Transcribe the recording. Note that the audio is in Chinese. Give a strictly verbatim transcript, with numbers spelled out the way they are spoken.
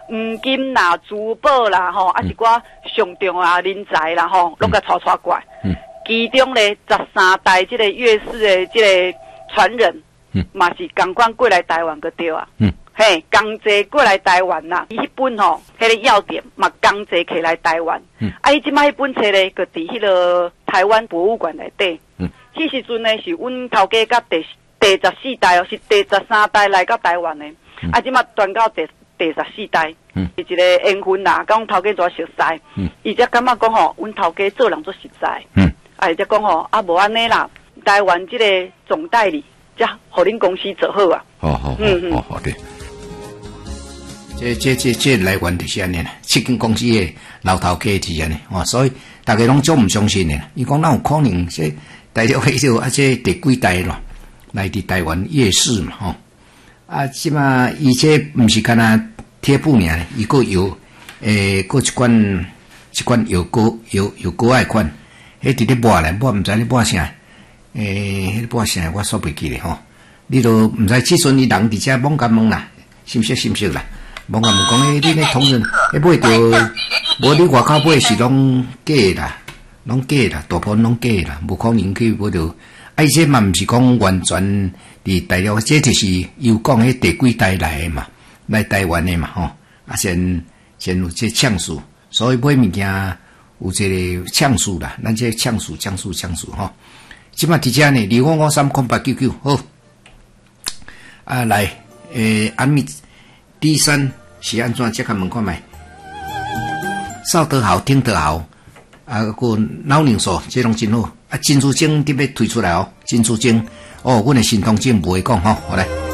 黄金啦、珠宝啦，吼，啊是寡上重啊人才啦，吼，拢甲带带过来。嗯，其中咧十三代这个乐师的这个传人，嗯，嘛是共款过来台湾个对啊。嗯，嘿，同齐过来台湾啦。伊迄本吼，迄个要点嘛，同齐起来台湾。嗯，啊，伊即摆迄本册咧，个伫迄个台湾博物馆内底。嗯，迄时阵咧是阮头家甲第第十四代哦，是第十三代来到台湾的。嗯、啊，即摆传到第第十四代。嗯，是一个缘分啦，甲阮头家做熟识。嗯，伊才感觉讲吼，阮头家做人做实在。嗯，啊，伊才讲吼，啊，无安尼啦，台湾即个总代理，才互恁公司做好啊。 好好，嗯嗯，好好的。这这这这来源就是安尼啦，七间公司的老头家是安尼，哇，所以大家拢总唔相信的。伊讲哪有可能这大陆迄种啊，这第几代咯，来伫台湾夜市嘛，吼。啊，即嘛伊这毋是干那贴布尔，伊个有诶，个一款一款有高有有高爱款，迄伫咧抹咧，抹毋知咧抹啥，诶，迄抹啥我说袂记咧吼。你都毋知即阵伊人伫遮猛甲问啦，信息信息啦，猛甲问讲诶，你咧同仁，迄买着无你外口买是拢假啦，拢假啦，大部分拢假啦，无可能去买着。啊，伊这嘛毋是讲完全伫大陆，这就是又讲迄第几代来的嘛，来台湾的嘛吼，啊先先有这呛数，所以买物件有这个呛数啦，咱这呛数、呛数、呛数吼。即马伫遮呢，二五五三空八九九好，啊来诶，安米第三是安怎？即个问看觅，扫得好，听得好。啊，个脑凝素这拢真好。啊，珍珠精特别推出来哦，珍珠精哦，阮的神通精不会讲吼，好来。